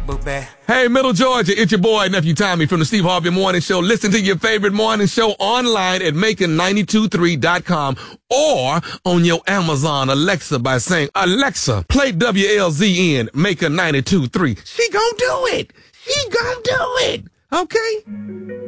Hey, Middle Georgia, it's your boy, Nephew Tommy from the Steve Harvey Morning Show. Listen to your favorite morning show online at Macon923.com or on your Amazon Alexa by saying, Alexa, play WLZN Macon 92.3. She gonna do it. She gonna do it. Okay?